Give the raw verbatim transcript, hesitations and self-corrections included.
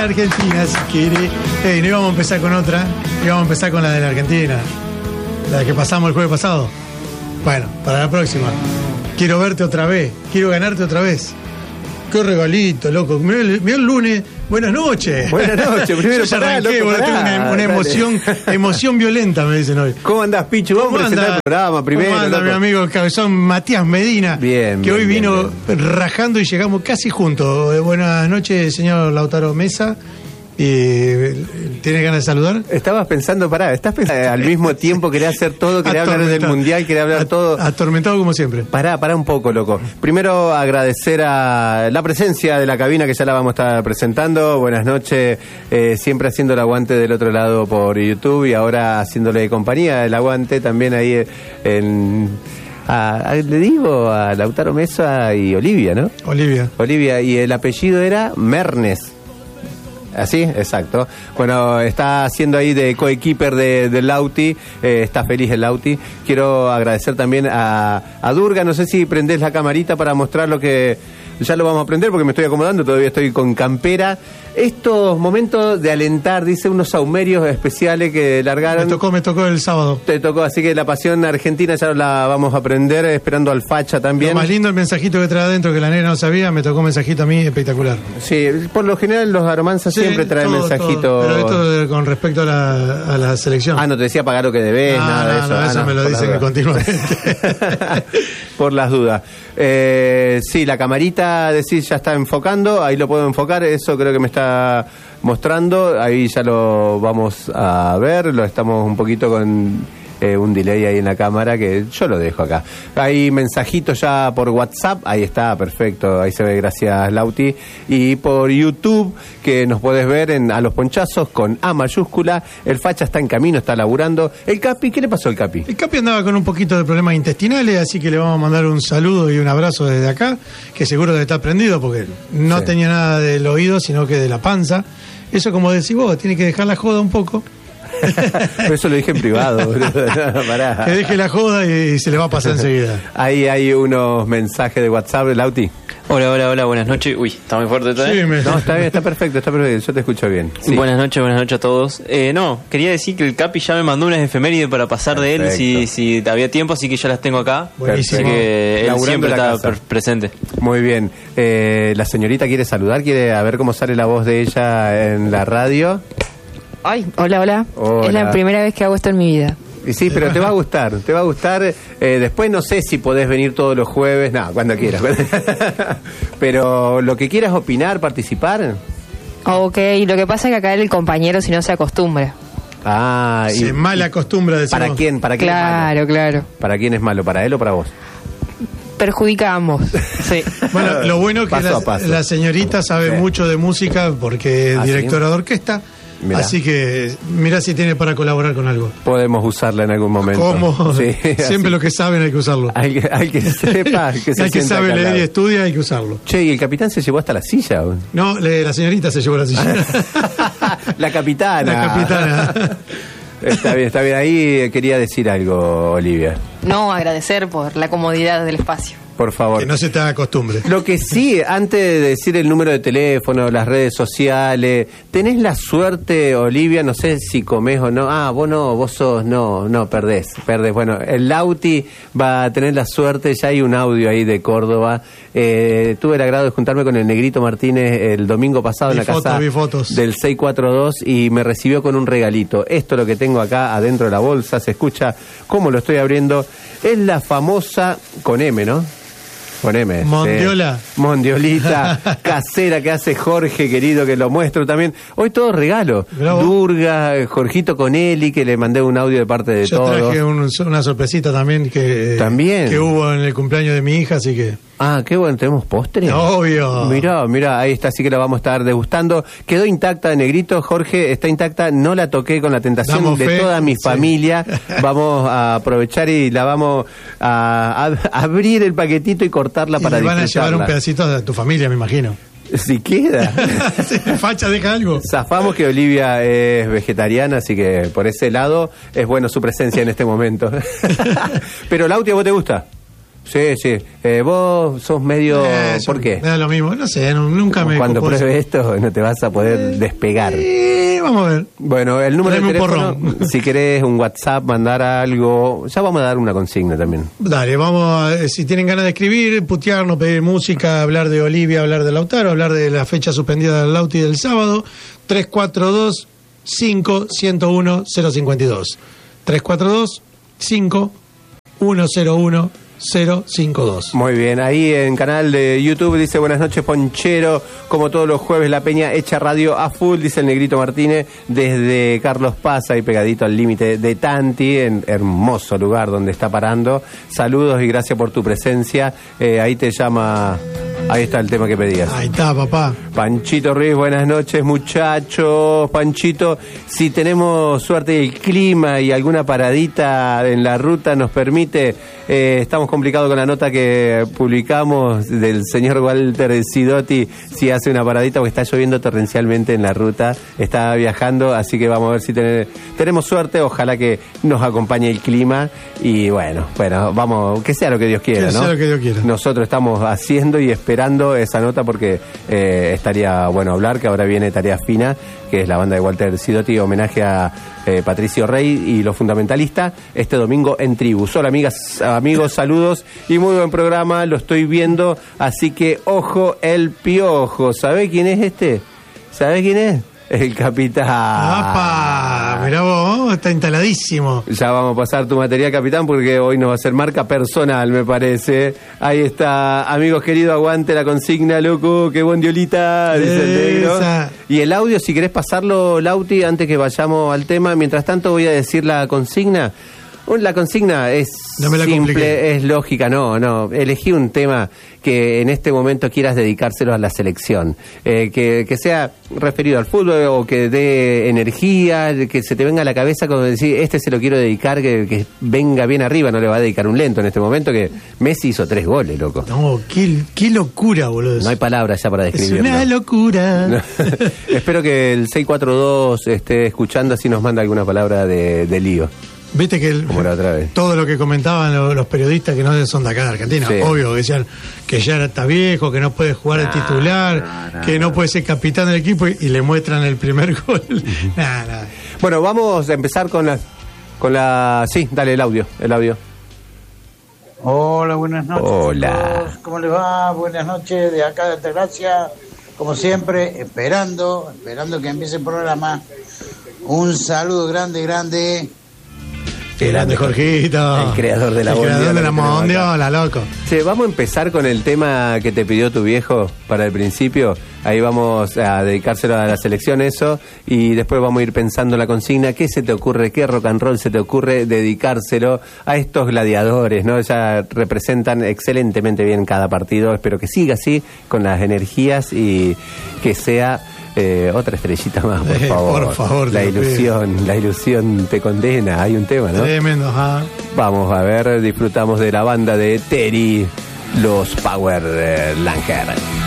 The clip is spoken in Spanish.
la Argentina, si quiere. Hey, no íbamos a empezar con otra, íbamos a empezar con la de la Argentina, la que pasamos el jueves pasado. Bueno, para la próxima. Quiero verte otra vez, quiero ganarte otra vez. Qué regalito, loco. Mirá el, mirá el lunes. Buenas noches. Buenas noches. Primero Yo ya pará, arranqué, loco, boludo, tengo pará, una, una emoción, emoción violenta, me dicen hoy. ¿Cómo andás, Pichu? Vamos a presentar el programa primero. ¿Cómo anda, loco? mi amigo Cabezón Matías Medina? Bien, que bien, hoy bien, vino bien. rajando y llegamos casi juntos. Eh, Buenas noches, señor Lautaro Mesa. Eh, ¿Tiene ganas de saludar? Estabas pensando, pará, estás pensando al mismo tiempo, quería hacer todo, quería hablar del Atormentado. mundial, quería hablar At- todo. Atormentado como siempre. Pará, pará un poco, loco. Primero agradecer a la presencia de la cabina que ya la vamos a estar presentando. Buenas noches, eh, siempre haciendo el aguante del otro lado por YouTube y ahora haciéndole compañía el aguante también ahí en... a- a- le digo a Lautaro Mesa y Olivia, ¿no? Olivia. Olivia, y el apellido era Mernes. ¿Así? Exacto. Bueno, está haciendo ahí de coequiper de, de Lauti, eh, está feliz el Lauti. Quiero agradecer también a, a Durga, no sé si prendés la camarita para mostrar lo que... Ya lo vamos a prender porque me estoy acomodando, todavía estoy con campera. Estos momentos de alentar, dice, unos saumerios especiales que largaron. Me tocó, me tocó el sábado. Te tocó, así que la pasión argentina ya la vamos a prender, esperando al Facha también. Lo más lindo el mensajito que trae adentro, que la negra no sabía, me tocó un mensajito a mí espectacular. Sí, por lo general los aromanzas Sí, siempre traen todo, mensajitos. todo. Pero esto de- con respecto a la, a la selección. Ah, no te decía pagar lo que debes, No, nada de no, eso. no, Ah, eso no, me lo por las dicen dudas. continuamente. Por las dudas. Eh, sí, la camarita, decís, ya está enfocando, ahí lo puedo enfocar, eso creo que me está mostrando, ahí ya lo vamos a ver, lo estamos un poquito con... Eh, un delay ahí en la cámara que yo lo dejo acá. Hay mensajitos ya por WhatsApp, ahí está, perfecto, ahí se ve, gracias Lauti. Y por YouTube, que nos puedes ver en A los Ponchazos con A mayúscula. El Facha está en camino, está laburando. El Capi, ¿qué le pasó al Capi? El Capi andaba con un poquito de problemas intestinales, así que le vamos a mandar un saludo y un abrazo desde acá, que seguro debe estar prendido porque no Sí. tenía nada del oído, sino que de la panza. Eso, como decís vos, tiene que dejar la joda un poco. Pero eso lo dije en privado, boludo. No, pará. Que deje la joda y se le va a pasar enseguida. Ahí hay unos mensajes de WhatsApp, Lauti. Hola, hola, hola, buenas noches. Uy, está muy fuerte todavía. Sí, me- No, está bien, está perfecto, está perfecto, yo te escucho bien. Sí. Buenas noches, buenas noches a todos. Eh, no, quería decir que el Capi ya me mandó unas efemérides para pasar de él si, Perfecto. si había tiempo, así que ya las tengo acá. Buenísimo. Así que él Laburando siempre la está casa. pre- presente. Muy bien. Eh, la señorita quiere saludar, quiere a ver cómo sale la voz de ella en la radio. Ay, hola, hola, Hola. Es la primera vez que hago esto en mi vida. Y sí, pero te va a gustar, te va a gustar. Eh, después no sé si podés venir todos los jueves, no, cuando quieras. Pero lo que quieras opinar, participar. Ok, lo que pasa es que acá el compañero si no se acostumbra. Ah, y, Se mala costumbre de ¿para quién? ¿Para quién es Claro, malo? claro. ¿Para quién es malo? ¿Para él o para vos? Perjudica a ambos. Sí. Bueno, lo bueno es que Paso la, a paso. la señorita sabe Sí. mucho de música porque es ¿Ah, directora de orquesta. Mirá. Así que mira si tiene para colaborar con algo. Podemos usarla en algún momento. ¿Cómo? Sí, Siempre así. lo que saben hay que usarlo. Hay que, hay que sepa que se Hay que sienta sabe acá al leer y lado. estudia, hay que usarlo. Che, y el capitán se llevó hasta la silla. ¿o? No, le- la señorita se llevó la silla. La capitana. La capitana. Está bien, está bien. Ahí quería decir algo, Olivia. No, agradecer por la comodidad del espacio. Por favor. Que no se te haga costumbre. Lo que sí, antes de decir el número de teléfono, las redes sociales, tenés la suerte, Olivia, no sé si comés o no. Ah, vos no, vos sos, no, no, perdés, perdés. Bueno, el Lauti va a tener la suerte, ya hay un audio ahí de Córdoba. Eh, tuve el agrado de juntarme con el Negrito Martínez el domingo pasado Vi en la fotos, casa vi fotos. del seiscientos cuarenta y dos y me recibió con un regalito. Esto lo que tengo acá adentro de la bolsa, se escucha cómo lo estoy abriendo. Es la famosa, con M, ¿no? Con M. Mondiola. Sí. Mondiolita casera que hace Jorge, querido, que lo muestro también. Hoy todo regalo. Bravo. Durga, Jorgito con Eli, que le mandé un audio de parte de Yo todos. traje un- una sorpresita también que, También. que hubo en el cumpleaños de mi hija, así que... Ah, qué bueno, ¿tenemos postre? Obvio. Mirá, mirá, ahí está, así que la vamos a estar degustando. Quedó intacta, Negrito, Jorge, está intacta, no la toqué con la tentación Damos de fe, toda mi sí. familia. Vamos a aprovechar y la vamos a, a- abrir el paquetito y cortarla Y para le van a llevar disfrutarla. un pedacito a tu familia, me imagino. Si queda. Facha, deja algo. Zafamos que Olivia es vegetariana, así que por ese lado es bueno su presencia en este momento. Pero Lauti, ¿a vos te gusta? Sí, sí. Eh, vos sos medio... Eh, ¿Por yo- qué? Me da lo mismo, no sé, no- nunca me... Cuando copó eso. pruebes esto no te vas a poder despegar. Eh, vamos a ver. Bueno, el número Tráeme de un teléfono, porrón. si querés un WhatsApp, mandar algo, ya vamos a dar una consigna también. Dale, vamos a, si tienen ganas de escribir, putearnos, pedir música, hablar de Olivia, hablar de Lautaro, hablar de la fecha suspendida del Lauti del sábado, tres cuatro dos, cinco, uno cero uno, cero cinco dos. tres cuatro dos, cinco, uno cero uno, cero cinco dos. Muy bien, ahí en canal de YouTube dice buenas noches Ponchero, como todos los jueves la peña echa radio a full, dice el Negrito Martínez, desde Carlos Paz, ahí pegadito al límite de Tanti, en hermoso lugar donde está parando. Saludos y gracias por tu presencia. Eh, ahí te llama, ahí está el tema que pedías. Ahí está, papá. Panchito Ruiz, buenas noches muchachos. Panchito, si tenemos suerte y el clima y alguna paradita en la ruta nos permite, eh, estamos complicados con la nota que publicamos del señor Walter Sidotti, si hace una paradita porque está lloviendo torrencialmente en la ruta, está viajando, así que vamos a ver si tener, tenemos suerte, ojalá que nos acompañe el clima y bueno, bueno, vamos, que sea lo que Dios quiera, Que ¿no? sea lo que Dios quiera. Nosotros estamos haciendo y esperando esa nota porque eh, estaría bueno hablar, que ahora viene Tarea Fina, que es la banda de Walter Sidotti, homenaje a eh, Patricio Rey y los fundamentalistas, este domingo en Tribus. Hola amigas, amigos, saludos y muy buen programa, lo estoy viendo, así que ojo el piojo. ¿Sabe quién es este? ¿Sabe quién es? El capitán. ¡Apa! Mirá vos, está instaladísimo. Ya vamos a pasar tu material, capitán, porque hoy nos va a hacer marca personal, me parece. Ahí está, amigos queridos, aguante la consigna, loco, qué buen diolita, dice el negro. Esa. Y el audio, si querés pasarlo, Lauti, antes que vayamos al tema. Mientras tanto voy a decir la consigna. La consigna es No me la simple, compliqué. es lógica, no, no. Elegí un tema que en este momento quieras dedicárselo a la selección, eh, que, que sea referido al fútbol o que dé energía, que se te venga a la cabeza como decir, este se lo quiero dedicar, que, que venga bien arriba, no le va a dedicar un lento en este momento, que Messi hizo tres goles, loco. No, qué, qué locura, boludo. No hay palabras ya para es describirlo. una locura. Espero que el seis cuatro dos esté escuchando, así nos manda alguna palabra de, de lío. Viste que el- Como la otra vez. todo lo que comentaban los, los periodistas que no son de acá de Argentina, Sí. obvio, que decían que ya está viejo, que no puede jugar el titular, que no puede ser capitán del equipo y, y le muestran el primer gol. Nada, nada. Bueno, vamos a empezar con la, con la... Sí, dale el audio, el audio. Hola, buenas noches. Hola. chicos. ¿Cómo les va? Buenas noches de acá de Altagracia. Como siempre, esperando, esperando que empiece el programa. Un saludo grande, grande. Qué grande, Jorgito. El creador de la El creador bondiola de la que tenemos acá. bondiola, loco. Sí, vamos a empezar con el tema que te pidió tu viejo para el principio. Ahí vamos a dedicárselo a la selección, eso. Y después vamos a ir pensando en la consigna. ¿Qué se te ocurre? ¿Qué rock and roll se te ocurre dedicárselo a estos gladiadores, ¿no? Ya representan excelentemente bien cada partido. Espero que siga así, con las energías y que sea... Eh, otra estrellita más, por Eh, favor. por favor, La te lo pido. ilusión, la ilusión te condena. Hay un tema, ¿no? Tremendo, ajá. Vamos a ver, disfrutamos de la banda de Terry, los Power eh, Langer.